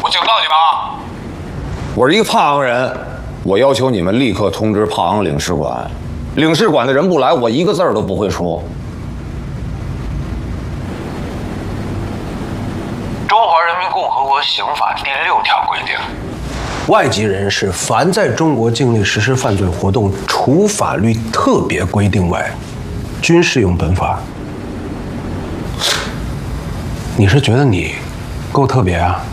我警告你们啊！ 我是一个帕昂人，我要求你们立刻通知帕昂领事馆，领事馆的人不来，我一个字儿都不会说。 中华人民共和国刑法第6条规定， 外籍人士凡在中国境内实施犯罪活动，除法律特别规定外，均适用本法。你是觉得你够特别啊？